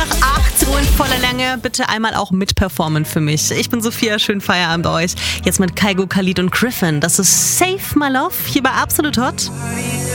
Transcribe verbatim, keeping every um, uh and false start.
nach achtzehn Uhr in voller Länge. Bitte einmal auch mitperformen für mich. Ich bin Sophia, schönen Feierabend euch. Jetzt mit Kygo, Khalid und Griffin. Das ist Save My Love hier bei Absolut Hot.